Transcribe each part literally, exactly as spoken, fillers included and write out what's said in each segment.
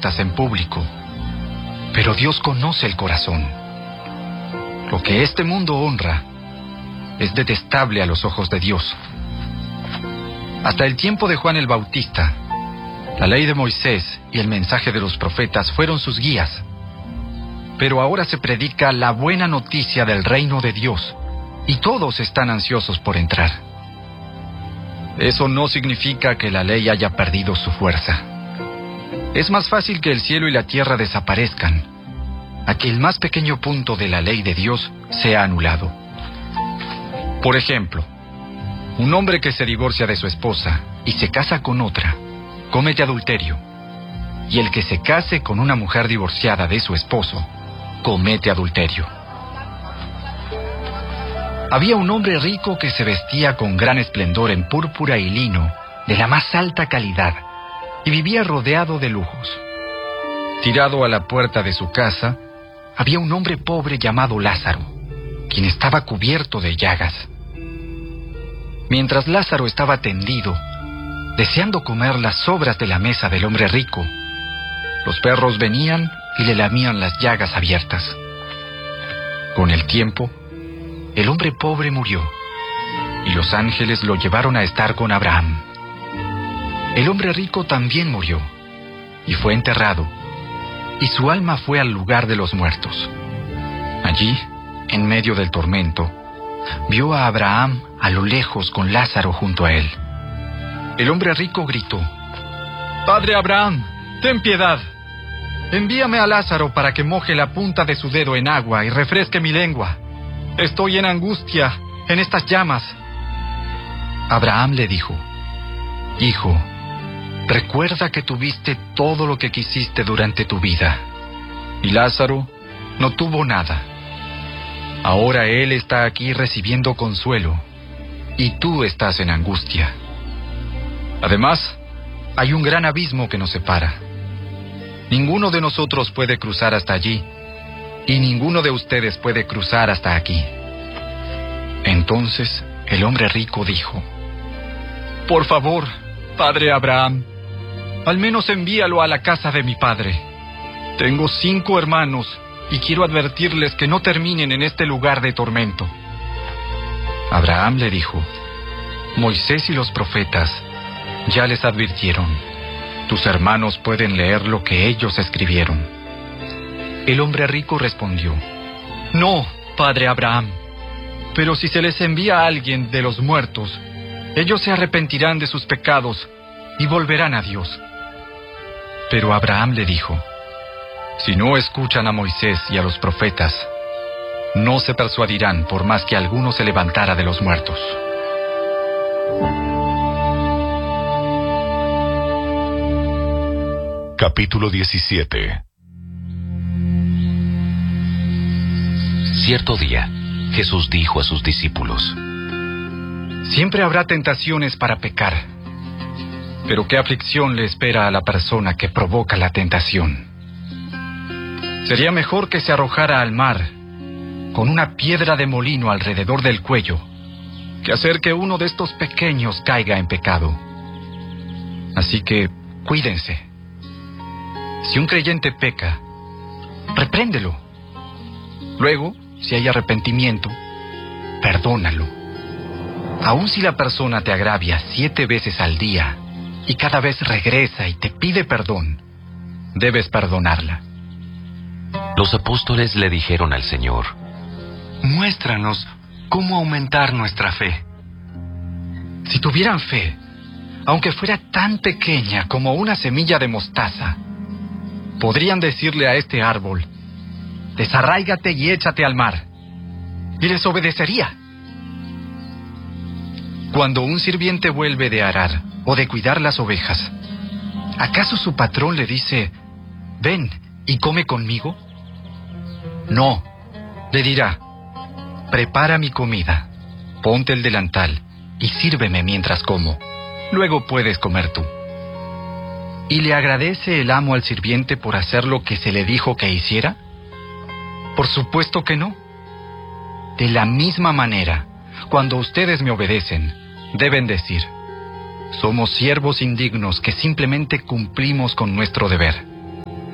fiestas en público, pero Dios conoce el corazón. Lo que este mundo honra es detestable a los ojos de Dios. Hasta el tiempo de Juan el Bautista, la ley de Moisés y el mensaje de los profetas fueron sus guías. Pero ahora se predica la buena noticia del reino de Dios, y todos están ansiosos por entrar. Eso no significa que la ley haya perdido su fuerza. Es más fácil que el cielo y la tierra desaparezcan, a que el más pequeño punto de la ley de Dios sea anulado. Por ejemplo, un hombre que se divorcia de su esposa y se casa con otra, comete adulterio. Y el que se case con una mujer divorciada de su esposo, comete adulterio. Había un hombre rico que se vestía con gran esplendor en púrpura y lino de la más alta calidad y vivía rodeado de lujos. Tirado a la puerta de su casa, había un hombre pobre llamado Lázaro, quien estaba cubierto de llagas. Mientras Lázaro estaba tendido, deseando comer las sobras de la mesa del hombre rico, los perros venían y le lamían las llagas abiertas. Con el tiempo, el hombre pobre murió, y los ángeles lo llevaron a estar con Abraham. El hombre rico también murió, y fue enterrado, y su alma fue al lugar de los muertos. Allí, en medio del tormento, vio a Abraham a lo lejos con Lázaro junto a él. El hombre rico gritó: «Padre Abraham, ten piedad. Envíame a Lázaro para que moje la punta de su dedo en agua y refresque mi lengua. Estoy en angustia, en estas llamas». Abraham le dijo: «Hijo, recuerda que tuviste todo lo que quisiste durante tu vida, y Lázaro no tuvo nada. Ahora él está aquí recibiendo consuelo, y tú estás en angustia. Además, hay un gran abismo que nos separa. Ninguno de nosotros puede cruzar hasta allí, y ninguno de ustedes puede cruzar hasta aquí». Entonces el hombre rico dijo: «Por favor, padre Abraham, al menos envíalo a la casa de mi padre. Tengo cinco hermanos y quiero advertirles que no terminen en este lugar de tormento». Abraham le dijo: «Moisés y los profetas ya les advirtieron. Tus hermanos pueden leer lo que ellos escribieron». El hombre rico respondió: «No, padre Abraham, pero si se les envía a alguien de los muertos, ellos se arrepentirán de sus pecados y volverán a Dios». Pero Abraham le dijo: «Si no escuchan a Moisés y a los profetas, no se persuadirán por más que alguno se levantara de los muertos». Capítulo diecisiete. Cierto día, Jesús dijo a sus discípulos: «Siempre habrá tentaciones para pecar, pero qué aflicción le espera a la persona que provoca la tentación. Sería mejor que se arrojara al mar con una piedra de molino alrededor del cuello que hacer que uno de estos pequeños caiga en pecado. Así que cuídense. Si un creyente peca, repréndelo. Luego, si hay arrepentimiento, perdónalo. Aun si la persona te agravia siete veces al día y cada vez regresa y te pide perdón, debes perdonarla». Los apóstoles le dijeron al Señor: «Muéstranos cómo aumentar nuestra fe». Si tuvieran fe, aunque fuera tan pequeña como una semilla de mostaza, podrían decirle a este árbol: «Desarráigate y échate al mar», y les obedecería. Cuando un sirviente vuelve de arar o de cuidar las ovejas, ¿acaso su patrón le dice: «Ven y come conmigo»? No, le dirá: «Prepara mi comida, ponte el delantal y sírveme mientras como. Luego puedes comer tú». ¿Y le agradece el amo al sirviente por hacer lo que se le dijo que hiciera? Por supuesto que no. De la misma manera, cuando ustedes me obedecen, deben decir: «Somos siervos indignos que simplemente cumplimos con nuestro deber».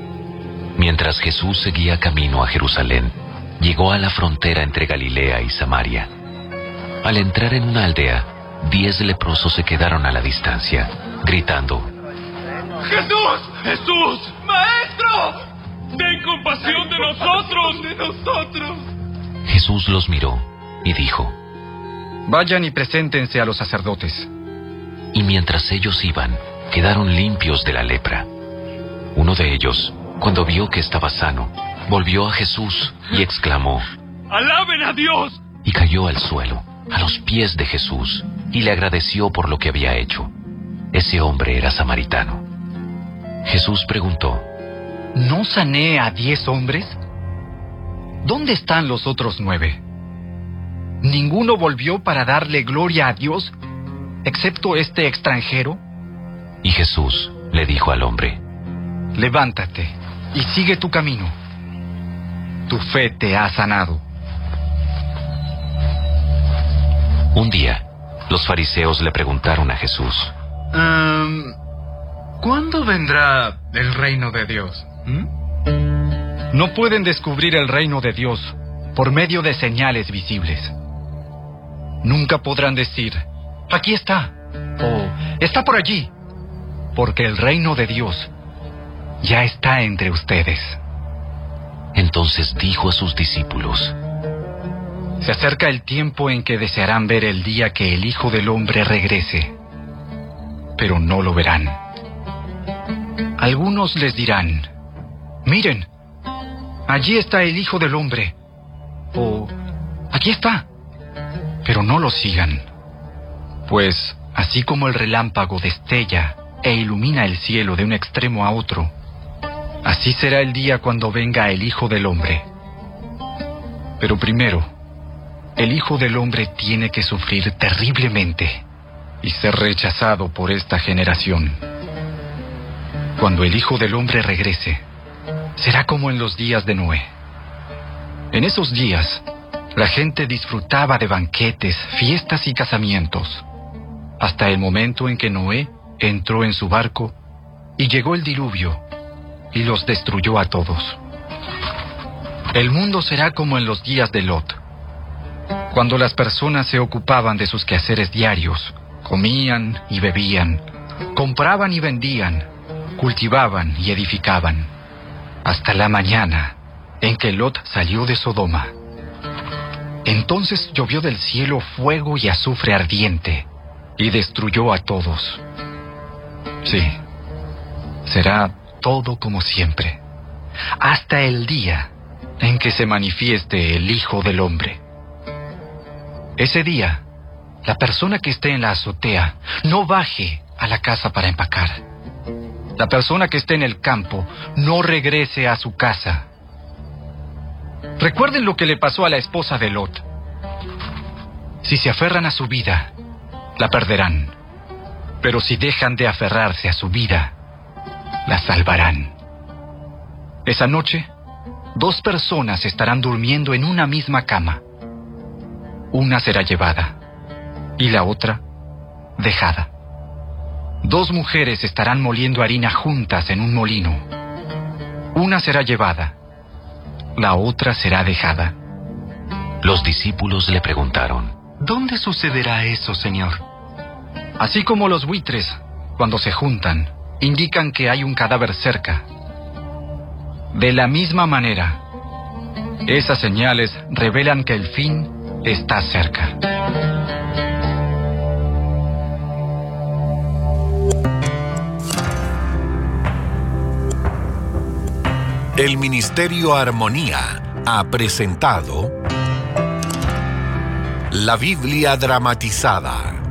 Mientras Jesús seguía camino a Jerusalén, llegó a la frontera entre Galilea y Samaria. Al entrar en una aldea, diez leprosos se quedaron a la distancia, gritando: ¡Jesús! ¡Jesús! ¡Maestro! ¡Ten compasión de nosotros! ¡De nosotros! Jesús los miró y dijo: Vayan y preséntense a los sacerdotes. Y mientras ellos iban, quedaron limpios de la lepra. Uno de ellos, cuando vio que estaba sano, volvió a Jesús y exclamó: ¡Alaben a Dios! Y cayó al suelo, a los pies de Jesús, y le agradeció por lo que había hecho. Ese hombre era samaritano. Jesús preguntó: ¿No sané a diez hombres? ¿Dónde están los otros nueve? ¿Ninguno volvió para darle gloria a Dios, excepto este extranjero? Y Jesús le dijo al hombre: Levántate y sigue tu camino. Tu fe te ha sanado. Un día, los fariseos le preguntaron a Jesús: Um, ¿Cuándo vendrá el reino de Dios? ¿Mm? No pueden descubrir el reino de Dios por medio de señales visibles. Nunca podrán decir: aquí está, o está por allí, porque el reino de Dios ya está entre ustedes. Entonces dijo a sus discípulos: Se acerca el tiempo en que desearán ver el día que el Hijo del Hombre regrese, pero no lo verán. Algunos les dirán: miren, allí está el Hijo del Hombre, o aquí está, pero no lo sigan. Pues así como el relámpago destella e ilumina el cielo de un extremo a otro, así será el día cuando venga el Hijo del Hombre. Pero primero, el Hijo del Hombre tiene que sufrir terriblemente y ser rechazado por esta generación. Cuando el Hijo del Hombre regrese, será como en los días de Noé. En esos días, la gente disfrutaba de banquetes, fiestas y casamientos, hasta el momento en que Noé entró en su barco y llegó el diluvio y los destruyó a todos. El mundo será como en los días de Lot, cuando las personas se ocupaban de sus quehaceres diarios, comían y bebían, compraban y vendían, cultivaban y edificaban, hasta la mañana en que Lot salió de Sodoma. Entonces llovió del cielo fuego y azufre ardiente, y destruyó a todos. Sí, será todo como siempre, hasta el día en que se manifieste el Hijo del Hombre. Ese día, la persona que esté en la azotea no baje a la casa para empacar. La persona que esté en el campo no regrese a su casa. Recuerden lo que le pasó a la esposa de Lot. Si se aferran a su vida, la perderán. Pero si dejan de aferrarse a su vida, la salvarán. Esa noche, dos personas estarán durmiendo en una misma cama. Una será llevada y la otra dejada. Dos mujeres estarán moliendo harina juntas en un molino. Una será llevada, la otra será dejada. Los discípulos le preguntaron: ¿Dónde sucederá eso, Señor? Así como los buitres, cuando se juntan, indican que hay un cadáver cerca. De la misma manera, esas señales revelan que el fin está cerca. El Ministerio Armonía ha presentado La Biblia dramatizada.